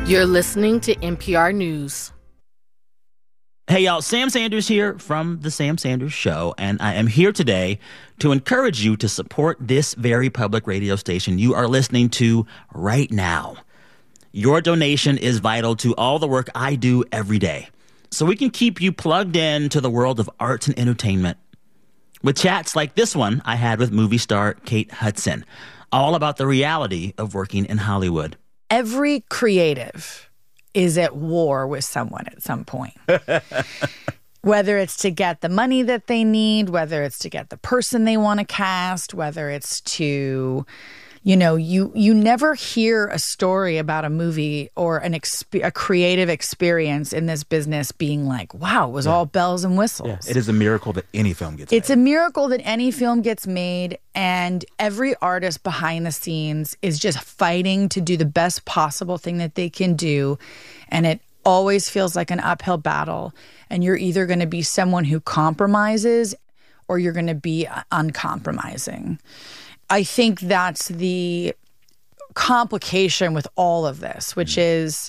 You're listening to NPR News. Hey, y'all. Sam Sanders here from The Sam Sanders Show, and I am here today to encourage you to support this very public radio station you are listening to right now. Your donation is vital to all the work I do every day, so we can keep you plugged in to the world of arts and entertainment. With chats like this one I had with movie star Kate Hudson, all about the reality of working in Hollywood. Every creative is at war with someone at some point. Whether it's to get the money that they need, whether it's to get the person they want to cast, whether it's to, you never hear a story about a movie or a creative experience in this business being like, wow, it was all bells and whistles. Yeah. It is a miracle that any film gets made. It's a miracle that any film gets made, and every artist behind the scenes is just fighting to do the best possible thing that they can do, and it always feels like an uphill battle, and you're either going to be someone who compromises or you're going to be uncompromising. I think that's the complication with all of this, which is,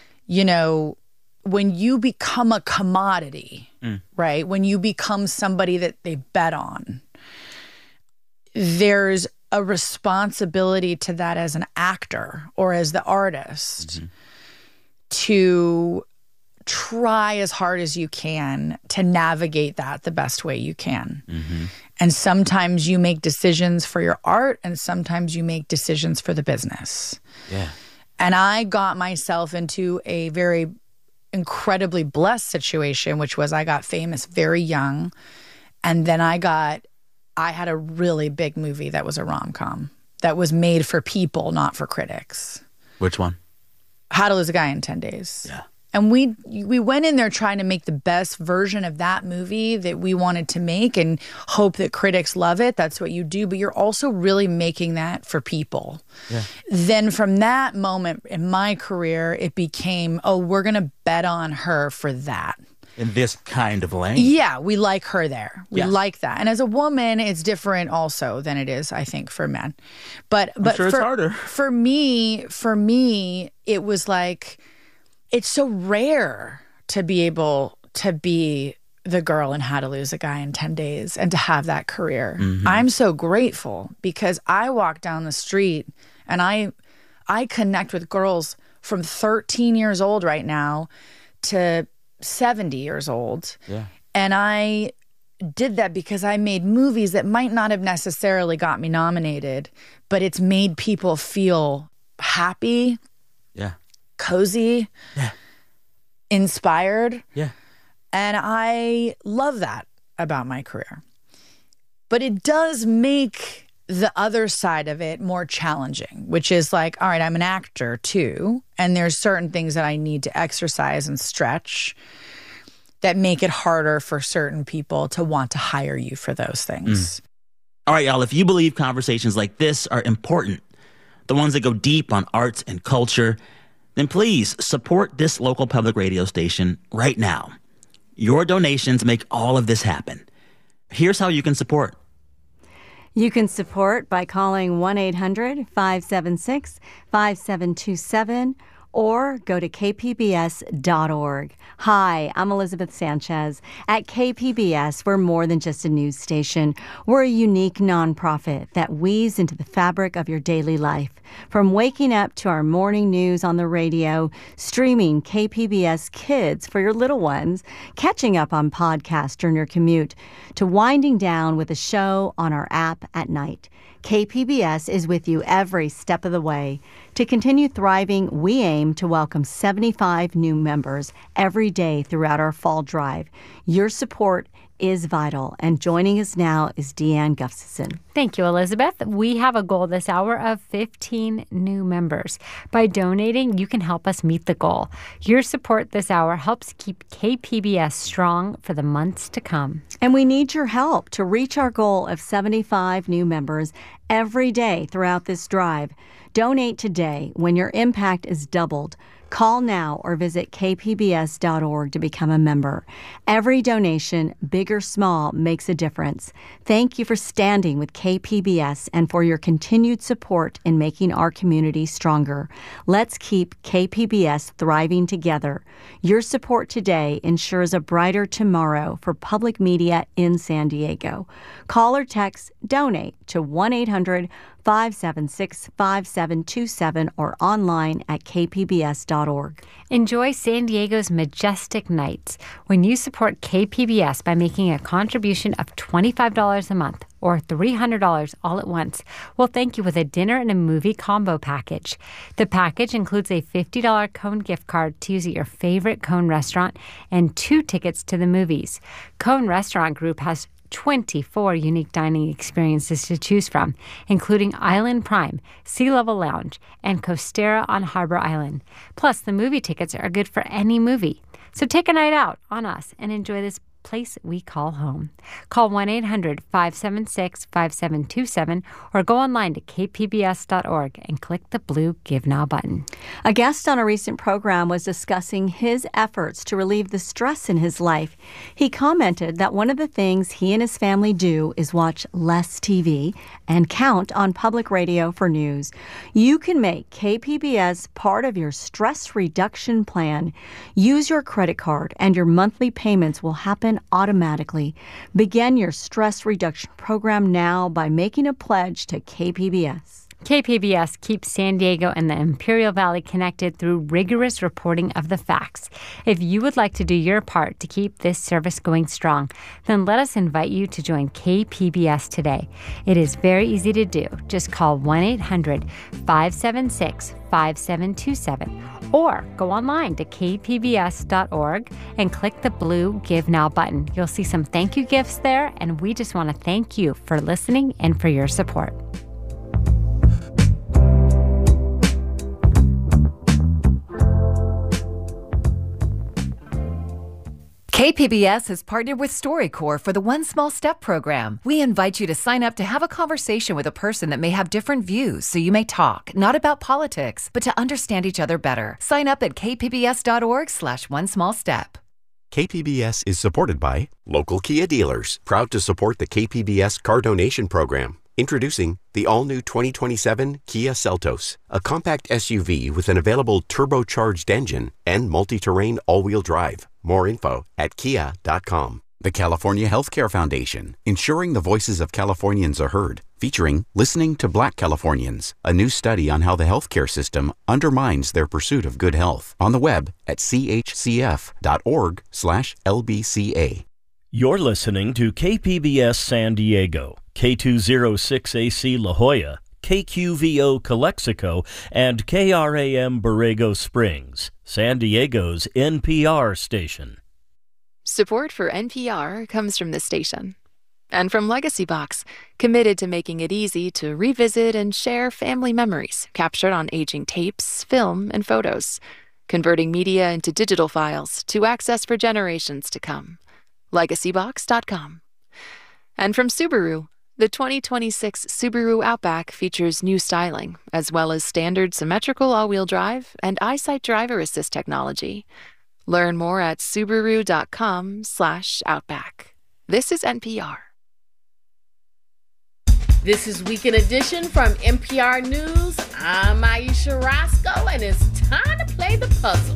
when you become a commodity, right? When you become somebody that they bet on, there's a responsibility to that as an actor or as the artist to try as hard as you can to navigate that the best way you can. And sometimes you make decisions for your art, and sometimes you make decisions for the business. Yeah. And I got myself into a very incredibly blessed situation, which was I got famous very young. And then I had a really big movie that was a rom-com that was made for people, not for critics. Which one? How to Lose a Guy in 10 Days. Yeah. And we went in there trying to make the best version of that movie that we wanted to make and hope that critics love it. That's what you do. But you're also really making that for people. Yeah. Then from that moment in my career, it became, we're going to bet on her for that. In this kind of lane. Yeah, we like her there. We like that. And as a woman, it's different also than it is, I think, for men. But I'm sure it's harder. For me, it was like, it's so rare to be able to be the girl in How to Lose a Guy in 10 Days and to have that career. I'm so grateful because I walk down the street and I connect with girls from 13 years old right now to 70 years old. Yeah. And I did that because I made movies that might not have necessarily got me nominated, but it's made people feel happy. Yeah. Cozy, inspired. Yeah. And I love that about my career. But it does make the other side of it more challenging, which is like, all right, I'm an actor too. And there's certain things that I need to exercise and stretch that make it harder for certain people to want to hire you for those things. All right, y'all, if you believe conversations like this are important, the ones that go deep on arts and culture, then please support this local public radio station right now. Your donations make all of this happen. Here's how you can support. You can support by calling 1-800-576-5727 or go to kpbs.org. Hi, I'm Elizabeth Sanchez. At KPBS, we're more than just a news station. We're a unique nonprofit that weaves into the fabric of your daily life. From waking up to our morning news on the radio, streaming KPBS Kids for your little ones, catching up on podcasts during your commute, to winding down with a show on our app at night. KPBS is with you every step of the way. To continue thriving, we aim to welcome 75 new members every day throughout our fall drive. Your support is vital. And joining us now is Deanne Gustafson. Thank you, Elizabeth. We have a goal this hour of 15 new members. By donating, you can help us meet the goal. Your support this hour helps keep KPBS strong for the months to come. And we need your help to reach our goal of 75 new members every day throughout this drive. Donate today when your impact is doubled. Call now or visit kpbs.org to become a member. Every donation, big or small, makes a difference. Thank you for standing with KPBS and for your continued support in making our community stronger. Let's keep KPBS thriving together. Your support today ensures a brighter tomorrow for public media in San Diego. Call or text DONATE to 1-800-576-5727 or online at kpbs.org. Enjoy San Diego's majestic nights when you support KPBS by making a contribution of $25 a month or $300 all at once. We'll thank you with a dinner and a movie combo package. The package includes a $50 Cone gift card to use at your favorite Cone restaurant and 2 tickets to the movies. Cone Restaurant Group has 24 unique dining experiences to choose from, including Island Prime, Sea Level Lounge, and Costera on Harbor Island. Plus, the movie tickets are good for any movie. So take a night out on us and enjoy this place we call home. Call 1-800-576-5727 or go online to kpbs.org and click the blue Give Now button. A guest on a recent program was discussing his efforts to relieve the stress in his life. He commented that one of the things he and his family do is watch less TV and count on public radio for news. You can make KPBS part of your stress reduction plan. Use your credit card and your monthly payments will happen automatically. Begin your stress reduction program now by making a pledge to KPBS. KPBS keeps San Diego and the Imperial Valley connected through rigorous reporting of the facts. If you would like to do your part to keep this service going strong, then let us invite you to join KPBS today. It is very easy to do. Just call 1-800-576-5727 or go online to kpbs.org and click the blue Give Now button. You'll see some thank you gifts there, and we just want to thank you for listening and for your support. KPBS has partnered with StoryCorps for the One Small Step program. We invite you to sign up to have a conversation with a person that may have different views, so you may talk, not about politics, but to understand each other better. Sign up at kpbs.org/onesmallstep. KPBS is supported by local Kia dealers, proud to support the KPBS car donation program. Introducing the all-new 2027 Kia Seltos, a compact SUV with an available turbocharged engine and multi-terrain all-wheel drive. More info at kia.com. The California Healthcare Foundation, ensuring the voices of Californians are heard, featuring Listening to Black Californians, a new study on how the healthcare system undermines their pursuit of good health. On the web at chcf.org/LBCA. You're listening to KPBS San Diego, K206AC La Jolla, KQVO Calexico, and KRAM Borrego Springs, San Diego's NPR station. Support for NPR comes from this station and from Legacy Box, committed to making it easy to revisit and share family memories captured on aging tapes, film, and photos, converting media into digital files to access for generations to come. LegacyBox.com. And from Subaru, the 2026 Subaru Outback features new styling, as well as standard symmetrical all-wheel drive and EyeSight driver assist technology. Learn more at Subaru.com/Outback. This is NPR. This is Weekend Edition from NPR News. I'm Aisha Roscoe, and it's time to play the puzzle.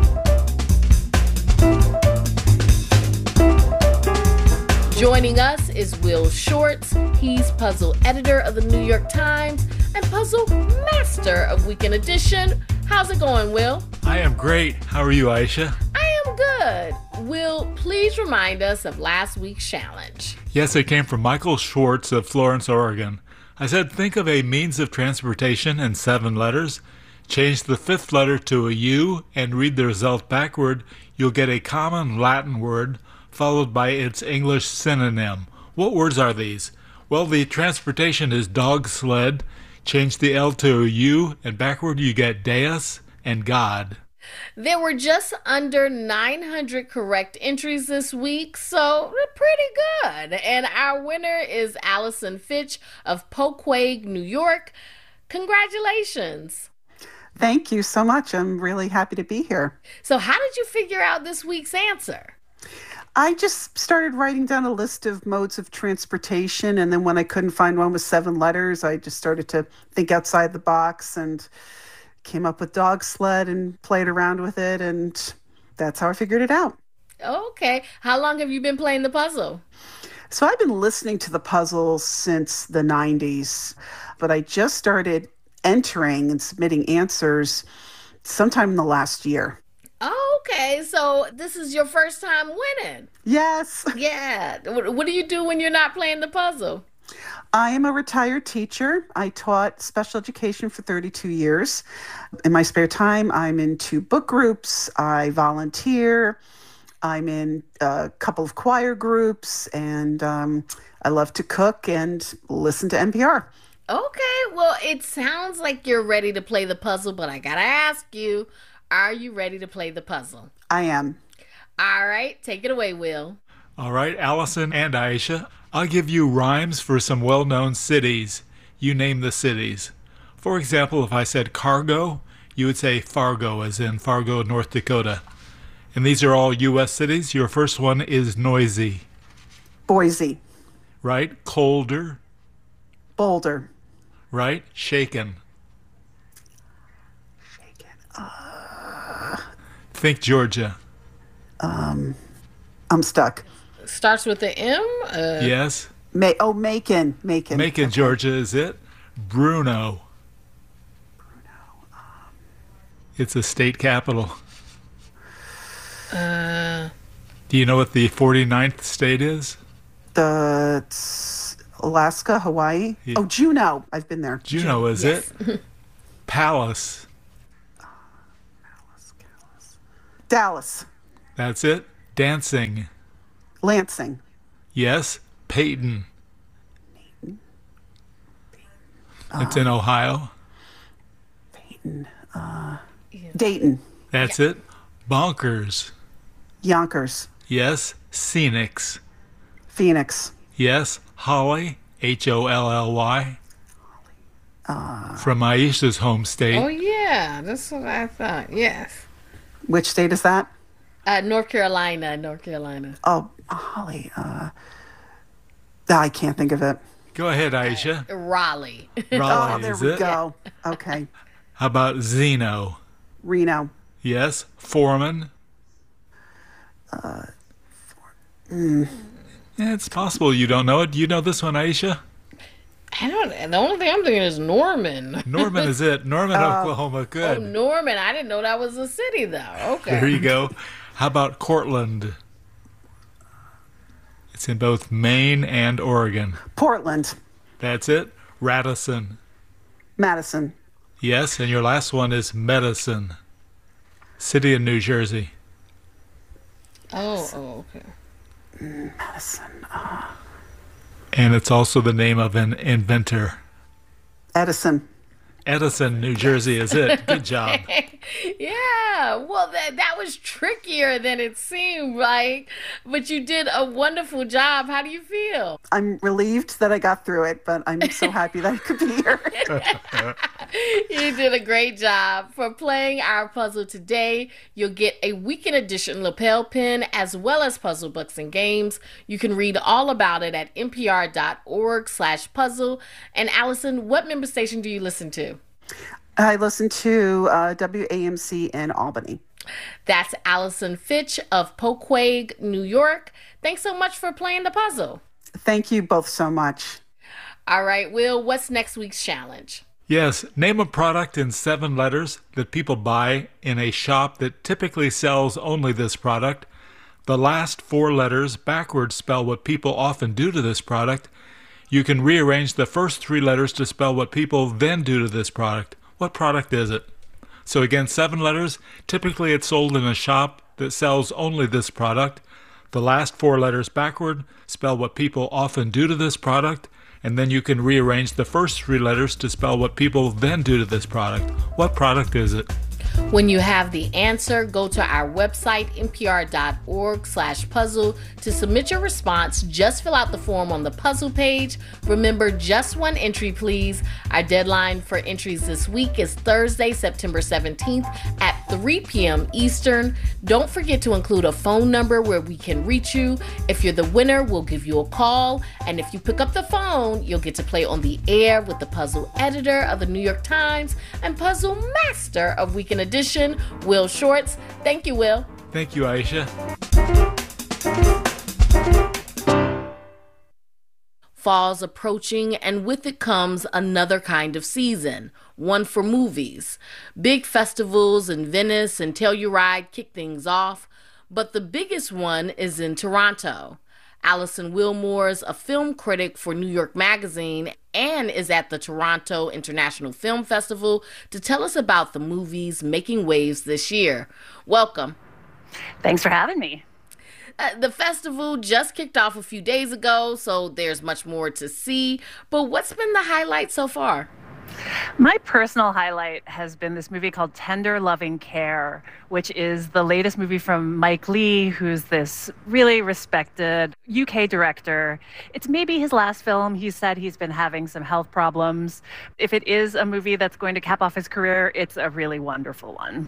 Joining us is Will Shortz. He's puzzle editor of the New York Times and puzzle master of Weekend Edition. How's it going, Will? I am great. How are you, Aisha? I am good. Will, please remind us of last week's challenge. Yes, it came from Michael Schwartz of Florence, Oregon. I said, think of a means of transportation in 7 letters. Change the 5th letter to a U and read the result backward. You'll get a common Latin word followed by its English synonym. What words are these? Well, the transportation is dog sled. Change the L to a U, and backward you get Deus and God. There were just under 900 correct entries this week, so pretty good. And our winner is Allison Fitch of Poquay, New York. Congratulations. Thank you so much. I'm really happy to be here. So how did you figure out this week's answer? I just started writing down a list of modes of transportation, and then when I couldn't find one with 7 letters, I just started to think outside the box and came up with dog sled and played around with it, and that's how I figured it out. Okay. How long have you been playing the puzzle? So I've been listening to the puzzle since the 90s, but I just started entering and submitting answers sometime in the last year. Okay, so this is your first time winning. Yes. Yeah. What do you do when you're not playing the puzzle? I am a retired teacher. I taught special education for 32 years. In my spare time, I'm into book groups. I volunteer. I'm in a couple of choir groups, and I love to cook and listen to NPR. Okay, well, it sounds like you're ready to play the puzzle, but I gotta ask you, are you ready to play the puzzle? I am. All right, take it away, Will. All right, Allison and Aisha, I'll give you rhymes for some well-known cities. You name the cities. For example, if I said cargo, you would say Fargo, as in Fargo, North Dakota. And these are all U.S. cities. Your first one is noisy. Boise. Right? Colder. Boulder. Right? Shaken. Think Georgia. I'm stuck. Starts with the M? Yes. Macon. Macon, Georgia is it. Bruno. It's a state capital. Do you know what the 49th state is? It's Alaska, Hawaii. Yeah. Oh, Juneau. I've been there. Juneau, is Yes. it? Palace. Dallas. That's it. Dancing. Lansing. Yes. Peyton. It's in Ohio. Dayton. That's it. Bonkers. Yonkers. Yes. Scenics. Phoenix. Yes. Holly. Holly. From Aisha's home state. Oh, yeah, that's what I thought. Yes. Which state is that? North Carolina. Oh, Holly. I can't think of it. Go ahead, Aisha. Raleigh. Raleigh, Oh, there is we it? go. Okay. How about Zeno? Reno. Yes. Foreman. Yeah, it's possible you don't know it. Do you know this one, Aisha? I don't. The only thing I'm thinking is Norman. Norman is it. Norman, Oklahoma. Good. Oh, Norman. I didn't know that was a city, though. Okay. There you go. How about Cortland? It's in both Maine and Oregon. Portland. That's it. Radisson. Madison. Yes, and your last one is Medicine. City in New Jersey. Oh, okay. Madison. And it's also the name of an inventor. Edison. Edison, New Jersey is it. Good job. Yeah, well, that was trickier than it seemed, right? But you did a wonderful job. How do you feel? I'm relieved that I got through it, but I'm so happy that I could be here. You did a great job. For playing our puzzle today, you'll get a weekend edition lapel pin as well as puzzle books and games. You can read all about it at npr.org/puzzle. And Allison, what member station do you listen to? I listen to WAMC in Albany. That's Allison Fitch of Poquay, New York. Thanks so much for playing the puzzle. Thank you both so much. All right, Will, what's next week's challenge? Yes, name a product in 7 letters that people buy in a shop that typically sells only this product. The last 4 letters backwards spell what people often do to this product. You can rearrange the first 3 letters to spell what people then do to this product. What product is it? So again, 7 letters. Typically it's sold in a shop that sells only this product. The last 4 letters backward spell what people often do to this product. And then you can rearrange the first 3 letters to spell what people then do to this product. What product is it? When you have the answer, go to our website, npr.org/puzzle, to submit your response. Just fill out the form on the puzzle page. Remember, just one entry, please. Our deadline for entries this week is Thursday, September 17th at 3 p.m. Eastern. Don't forget to include a phone number where we can reach you. If you're the winner, we'll give you a call. And if you pick up the phone, you'll get to play on the air with the puzzle editor of the New York Times and puzzle master of Weekend Edition, Will Shortz. Thank you, Will. Thank you, Aisha. Fall's approaching, and with it comes another kind of season, one for movies. Big festivals in Venice and Telluride kick things off, but the biggest one is in Toronto. Alison Willmore's a film critic for New York Magazine and is at the Toronto International Film Festival to tell us about the movies making waves this year. Welcome. Thanks for having me. The festival just kicked off a few days ago, so there's much more to see. But what's been the highlight so far? My personal highlight has been this movie called Tender Loving Care, which is the latest movie from Mike Leigh, who's this really respected UK director. It's maybe his last film. He said he's been having some health problems. If it is a movie that's going to cap off his career, it's a really wonderful one.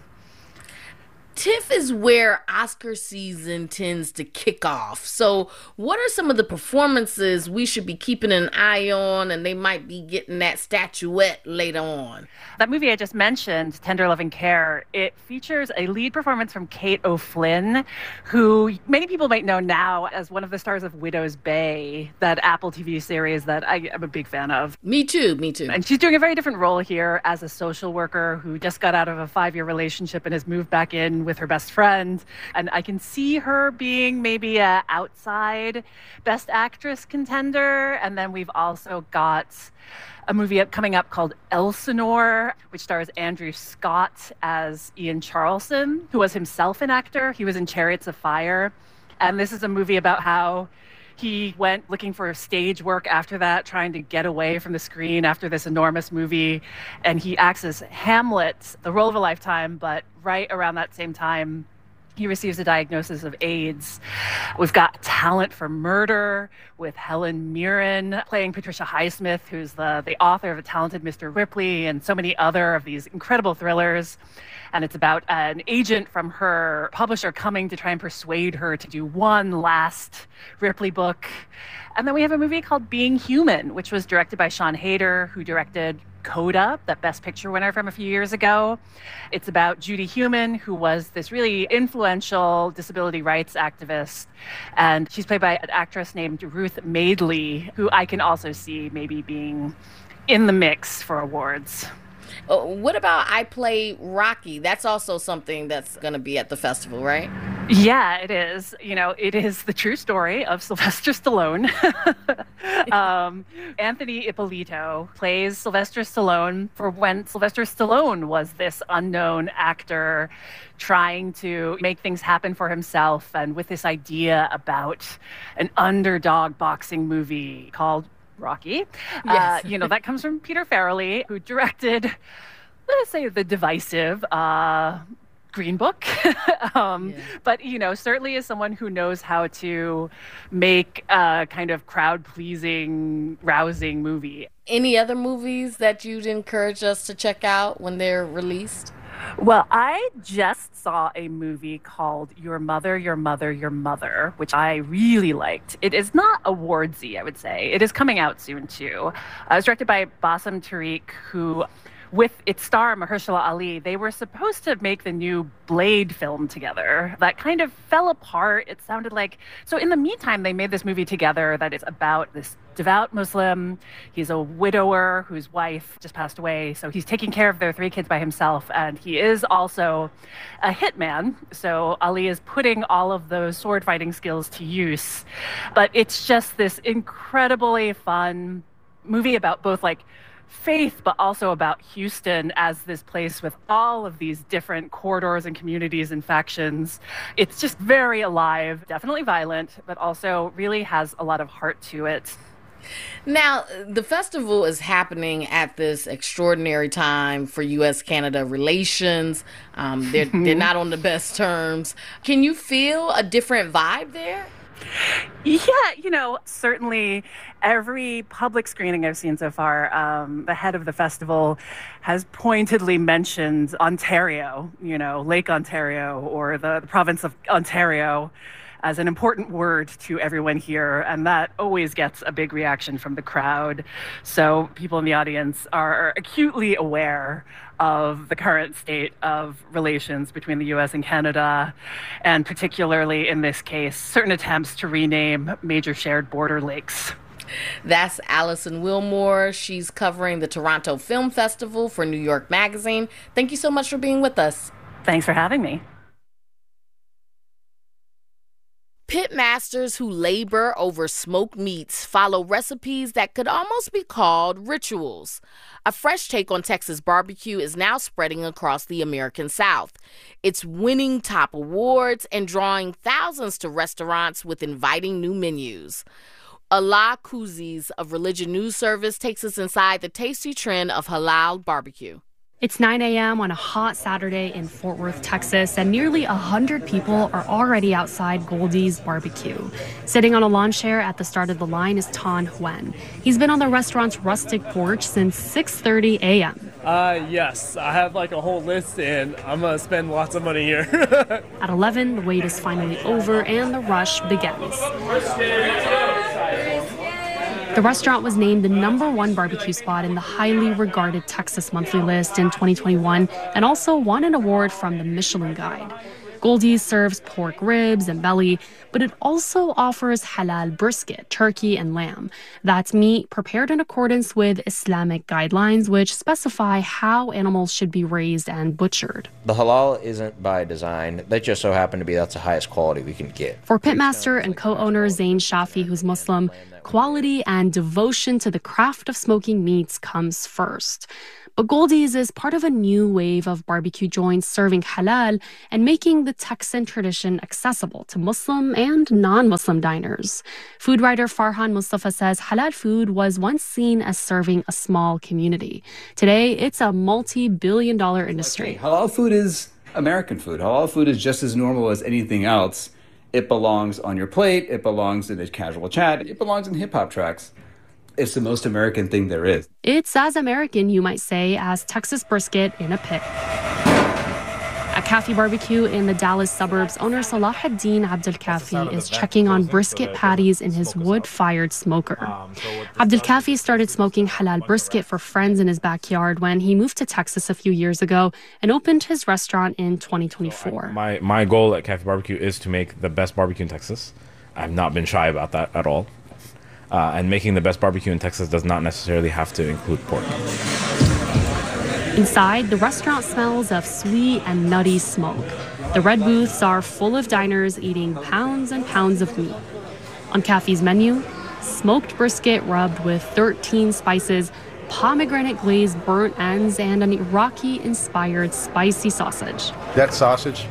TIFF is where Oscar season tends to kick off. So what are some of the performances we should be keeping an eye on, and they might be getting that statuette later on? That movie I just mentioned, Tender Loving Care, it features a lead performance from Kate O'Flynn, who many people might know now as one of the stars of Widow's Bay, that Apple TV series that I am a big fan of. Me too. And she's doing a very different role here as a social worker who just got out of a 5-year relationship and has moved back in with her best friend. And I can see her being maybe a outside Best Actress contender. And then we've also got a movie coming up called Elsinore, which stars Andrew Scott as Ian Charleson, who was himself an actor. He was in Chariots of Fire. And this is a movie about how he went looking for stage work after that, trying to get away from the screen after this enormous movie. And he acts as Hamlet, the role of a lifetime, but right around that same time, he receives a diagnosis of AIDS. We've got Talent for Murder with Helen Mirren playing Patricia Highsmith, who's the author of A Talented Mr. Ripley and so many other of these incredible thrillers. And it's about an agent from her publisher coming to try and persuade her to do one last Ripley book. And then we have a movie called Being Human, which was directed by Sean Hayter, who directed Coda, that Best Picture winner from a few years ago. It's about Judy Heumann, who was this really influential disability rights activist. And she's played by an actress named Ruth Madeley, who I can also see maybe being in the mix for awards. What about I Play Rocky? That's also something that's going to be at the festival, right? Yeah, it is. You know, it is the true story of Sylvester Stallone. Anthony Ippolito plays Sylvester Stallone for when Sylvester Stallone was this unknown actor trying to make things happen for himself, and with this idea about an underdog boxing movie called Rocky. Yes. That comes from Peter Farrelly, who directed, let us say, the divisive Green Book. But, certainly is someone who knows how to make a kind of crowd-pleasing, rousing movie. Any other movies that you'd encourage us to check out when they're released? Well, I just saw a movie called Your Mother, Your Mother, Your Mother, which I really liked. It is not awardsy, I would say. It is coming out soon, too. It was directed by Bassem Tariq, who, with its star Mahershala Ali, they were supposed to make the new Blade film together. That kind of fell apart. It sounded like... So in the meantime, they made this movie together that is about this devout Muslim. He's a widower whose wife just passed away, so he's taking care of their 3 kids by himself, and he is also a hitman. So Ali is putting all of those sword fighting skills to use. But it's just this incredibly fun movie about both faith, but also about Houston as this place with all of these different corridors and communities and factions. It's just very alive, definitely violent, but also really has a lot of heart to it. Now, the festival is happening at this extraordinary time for U.S.-Canada relations. They're not on the best terms. Can you feel a different vibe there? Yeah, certainly every public screening I've seen so far, the head of the festival has pointedly mentioned Ontario, Lake Ontario or the province of Ontario as an important word to everyone here, and that always gets a big reaction from the crowd. So people in the audience are acutely aware of the current state of relations between the U.S. and Canada, and particularly in this case, certain attempts to rename major shared border lakes. That's Alison Wilmore. She's covering the Toronto Film Festival for New York Magazine. Thank you so much for being with us. Thanks for having me. Pitmasters who labor over smoked meats follow recipes that could almost be called rituals. A fresh take on Texas barbecue is now spreading across the American South. It's winning top awards and drawing thousands to restaurants with inviting new menus. Allah Kuzis of Religion News Service takes us inside the tasty trend of halal barbecue. It's 9 a.m. on a hot Saturday in Fort Worth, Texas, and nearly 100 people are already outside Goldie's Barbecue. Sitting on a lawn chair at the start of the line is Tan Huen. He's been on the restaurant's rustic porch since 6:30 a.m. Yes, I have a whole list, and I'm going to spend lots of money here. At 11, the wait is finally over and the rush begins. The restaurant was named the #1 barbecue spot in the highly regarded Texas Monthly List in 2021 and also won an award from the Michelin Guide. Goldie's serves pork ribs and belly, but it also offers halal brisket, turkey, and lamb. That's meat prepared in accordance with Islamic guidelines, which specify how animals should be raised and butchered. The halal isn't by design. That just so happened to be that's the highest quality we can get. For pitmaster and co-owner Zain Shafi, who's Muslim, quality and devotion to the craft of smoking meats comes first. But Goldie's is part of a new wave of barbecue joints serving halal and making the Texan tradition accessible to Muslim and non-Muslim diners. Food writer Farhan Mustafa says halal food was once seen as serving a small community. Today, it's a multi-billion-dollar industry. Halal food is American food. Halal food is just as normal as anything else. It belongs on your plate. It belongs in a casual chat. It belongs in hip-hop tracks. It's the most American thing there is. It's as American, you might say, as Texas brisket in a pit. At Kafi Barbecue in the Dallas suburbs, owner Salahuddin Abdul Kafi is checking on brisket patties in his wood-fired smoker. Abdul Kafi started smoking halal brisket for friends in his backyard when he moved to Texas a few years ago and opened his restaurant in 2024. My goal at Kafi Barbecue is to make the best barbecue in Texas. I've not been shy about that at all. And making the best barbecue in Texas does not necessarily have to include pork. Inside, the restaurant smells of sweet and nutty smoke. The red booths are full of diners eating pounds and pounds of meat. On Kafi's menu, smoked brisket rubbed with 13 spices, pomegranate glazed burnt ends, and an Iraqi-inspired spicy sausage. That sausage,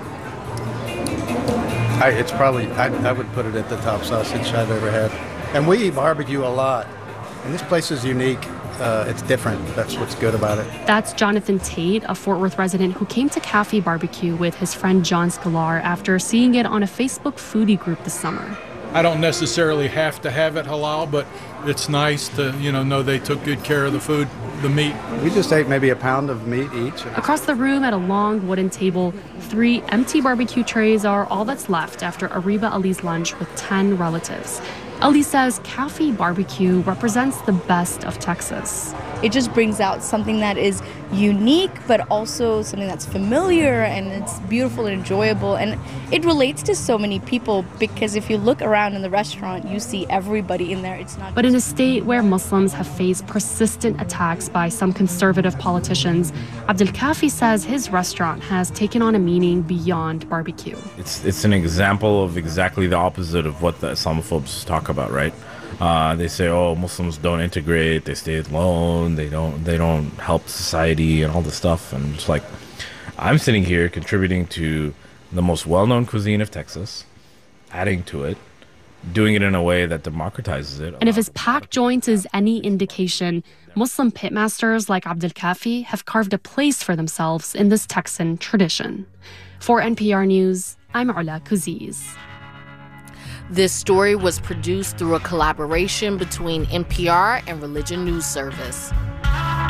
it's probably, I would put it at the top sausage I've ever had. And we eat barbecue a lot. And this place is unique. It's different. That's what's good about it. That's Jonathan Tate, a Fort Worth resident who came to Kafi Barbecue with his friend John Scalar after seeing it on a Facebook foodie group this summer. I don't necessarily have to have it halal, but it's nice to, know they took good care of the food, the meat. We just ate maybe a pound of meat each. Across the room at a long wooden table, 3 empty barbecue trays are all that's left after Ariba Ali's lunch with 10 relatives. Ali says Kafi Barbecue represents the best of Texas. It just brings out something that is unique, but also something that's familiar, and it's beautiful and enjoyable. And it relates to so many people because if you look around in the restaurant, you see everybody in there. It's not. But in a state where Muslims have faced persistent attacks by some conservative politicians, Abdul Kafi says his restaurant has taken on a meaning beyond barbecue. It's an example of exactly the opposite of what the Islamophobes talk about, right? They say, oh, Muslims don't integrate, they stay alone, they don't help society and all this stuff. And it's like, I'm sitting here contributing to the most well-known cuisine of Texas, adding to it, doing it in a way that democratizes it. And if his pack joint is any indication, Muslim pitmasters like Abdel Kafi have carved a place for themselves in this Texan tradition. For NPR News, I'm Ula Kuziz. This story was produced through a collaboration between NPR and Religion News Service.